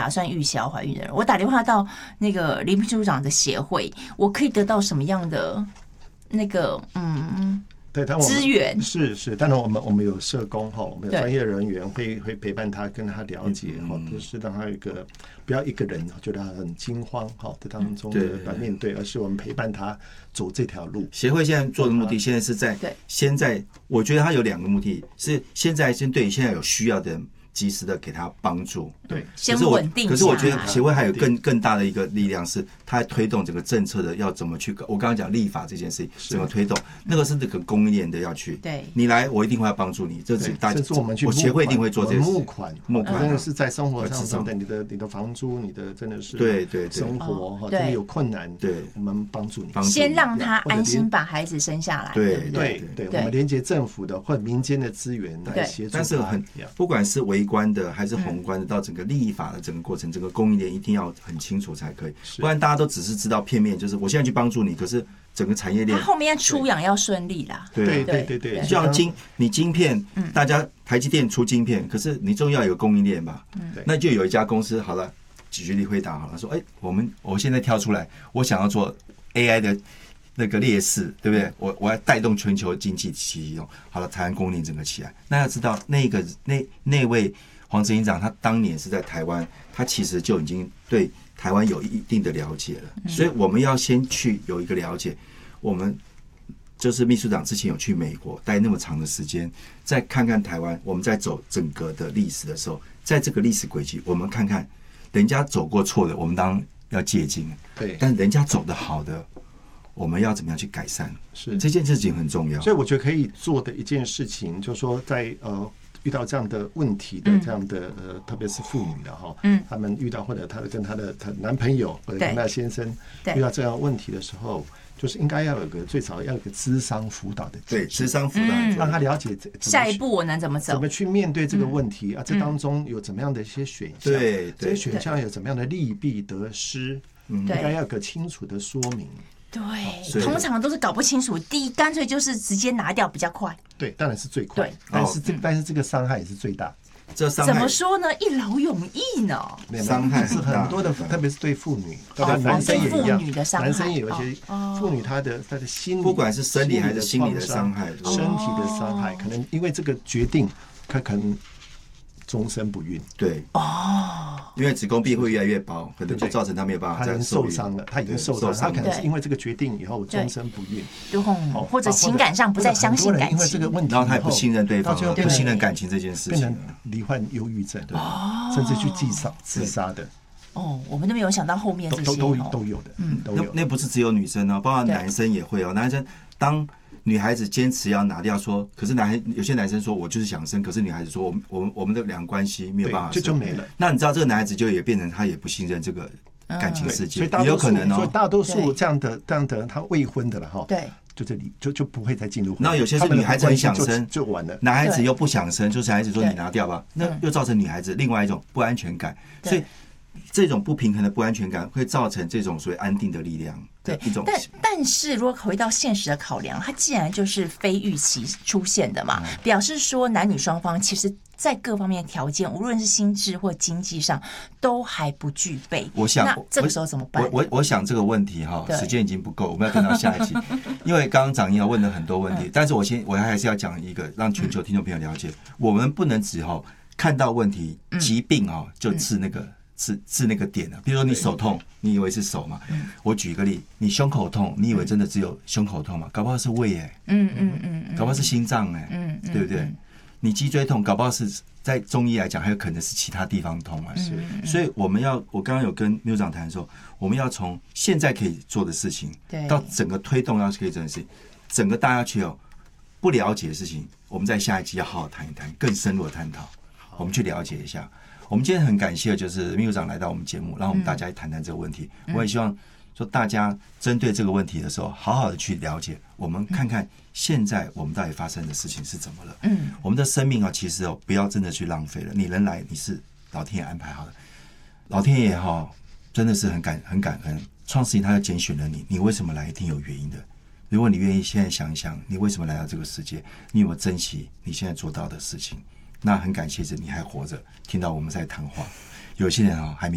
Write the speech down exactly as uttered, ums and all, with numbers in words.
打算预销怀孕的人，我打电话到那个林秘书长的协会，我可以得到什么样的那个嗯？ 对，但我们资源是是，当然我们我们有社工哈，我们有专业人员会会陪伴他，跟他了解哈，就是让他有一个不要一个人觉得他很惊慌哈，在当中的来面对，而是我们陪伴他走这条路。 协会现在做的目的，现在是在现在，我觉得他有两个目的，是现在先对现在有需要的人及时的给他帮助， 对， 先稳定。 可是我觉得协会还有更更大的一个力量，是它推动整个政策的要怎么去。我刚刚讲立法这件事情怎么推动，那个是这个供应链的要去。 对， 你来，我一定会要帮助你。这是大家， 我们去我协会一定会做这些募款， 募款真的是在生活上等等，你的你的房租，你的真的是对对生活哈，真的有困难，对，我们帮助你， 先让他安心把孩子生下来。 对对对，我们连接政府的或者民间的资源来协助。 但是很不管是微观的还是宏观的，到整个立法的整个过程，整个供应链一定要很清楚才可以，不然大家都只是知道片面，就是我现在去帮助你，可是整个产业链它后面出养要顺利啦。 对对对对， 就像晶你晶片，大家台积电出晶片，可是你终要有供应链吧？那就有一家公司好了，举例回答好了，说哎，我们我现在跳出来，我想要做 A I 的那个劣势，对不对？我我要带动全球经济起用，好了，台湾供应链整个起来。那要知道那个那那位黄执行长，他当年是在台湾，他其实就已经对台湾有一定的了解了，所以我们要先去有一个了解。我们就是秘书长之前有去美国待那么长的时间，再看看台湾，我们在走整个的历史的时候，在这个历史轨迹，我们看看人家走过错的，我们当然要借鉴， 对， 但人家走的好的，我们要怎么样去改善？ 是这件事情很重要。 所以我觉得可以做的一件事情，就是说在呃。遇到这样的问题的这样的呃，特别是妇女的哈，嗯，他们遇到或者她跟她的她男朋友或者跟她的先生遇到这样问题的时候，就是应该要有个最少要有个諮商辅导的， 对，諮商辅导， 让他了解下一步我能怎么走， 怎么去面对这个问题啊？这当中有怎么样的一些选项？ 对， 这些选项有怎么样的利弊得失？应该要有个清楚的说明。 对，通常都是搞不清楚。第一，干脆就是直接拿掉比较快。 对，当然是最快。但是这但是这个伤害也是最大。 这伤害怎么说呢？一劳永逸呢？ 伤害是很多的，特别是对妇女，当然男生也一样。男生也有一些妇女，她的她的心理， 不管是生理还是心理的伤害， 身体的伤害，可能因为这个决定，她可能终身不孕。 对哦，因为子宫壁会越来越薄，可能就造成她没有办法再受伤了。她已经受伤，她可能是因为这个决定以后终身不孕， 或者情感上不再相信感情， 因为这个问题， 然后她也不信任对方，不信任感情这件事情， 变成罹患忧郁症，甚至去自杀自杀的。 哦，我们都没有想到后面这些都都都有的，嗯，都有。 那不是只有女生哦，包括男生也会哦。男生当女孩子坚持要拿掉说，可是男有些男生说我就是想生，可是女孩子说我们我们我们的两个关系没有办法， 就就没了。 那你知道这个男孩子就也变成他也不信任这个感情世界， 也有可能哦。 所以大多数这样的这样的他未婚的了哈， 对， 就这里就就不会再进入。 那有些是女孩子很想生就完了， 男孩子又不想生，就是孩子说你拿掉吧，那又造成女孩子另外一种不安全感，所以。这种不平衡的不安全感会造成这种所谓安定的力量的一种。 但但是如果回到现实的考量，它既然就是非预期出现的嘛，嗯、表示说男女双方其实在各方面条件，无论是心智或经济上，都还不具备。 我想， 那这个时候怎么办？ 我我我想这个问题哈，时间已经不够，我们要等到下一集。因为刚刚长英问了很多问题，嗯、但是我先我还是要讲一个，让全球听众朋友了解，嗯、我们不能只哈看到问题、疾病哈就治那个。嗯治治那个点啊，比如说你手痛，你以为是手嘛？嗯、我举一个例，你胸口痛，你以为真的只有胸口痛嘛？搞不好是胃哎、欸，嗯嗯嗯，搞不好是心脏哎、欸，嗯嗯，对不对？嗯、你脊椎痛，搞不好是在中医来讲，还有可能是其他地方痛啊。是，所以我们要，我刚刚有跟秘书长谈说，我们要从现在可以做的事情，到整个推动要可以做的事情，整个大家去哦不了解的事情，我们在下一集要好好谈一谈，更深入的探讨，我们去了解一下。我们今天很感谢，就是秘书长来到我们节目，让我们大家谈谈这个问题。嗯、我也希望说，大家针对这个问题的时候，好好的去了解，我们看看现在我们到底发生的事情是怎么了。嗯，我们的生命啊，其实哦，不要真的去浪费了。你能来，你是老天爷安排好的。老天爷哈、哦，真的是很感很感恩，创世纪他就拣选了你，你为什么来，一定有原因的。如果你愿意现在想一想，你为什么来到这个世界，你有没有珍惜你现在做到的事情？那很感谢着你还活着，听到我们在谈话。有些人啊、哦、还没。